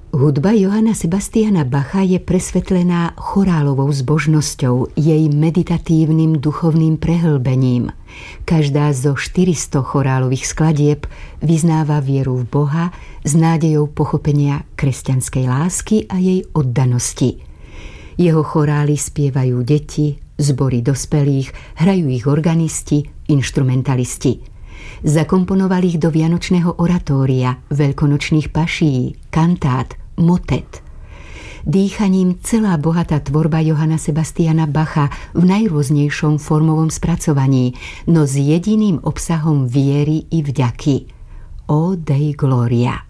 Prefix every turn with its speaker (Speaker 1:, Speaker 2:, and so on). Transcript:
Speaker 1: Hudba Johanna Sebastiana Bacha je presvetlená chorálovou zbožnosťou, jej meditatívnym duchovným prehlbením. Každá zo 400 chorálových skladieb vyznáva vieru v Boha s nádejou pochopenia kresťanskej lásky a jej oddanosti. Jeho chorály spievajú deti, zbory dospelých, hrajú ich organisti, inštrumentalisti. Zakomponoval ich do vianočného oratória, veľkonočných pašií, kantát, motet. Dýchaním celá bohatá tvorba Johanna Sebastiana Bacha v najrôznejšom formovom spracovaní, no s jediným obsahom viery i vďaky. O Dei Gloria.